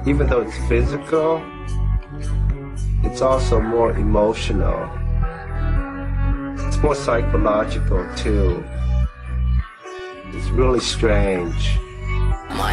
even though it's physical, it's also more emotional. It's more psychological too. It's really strange.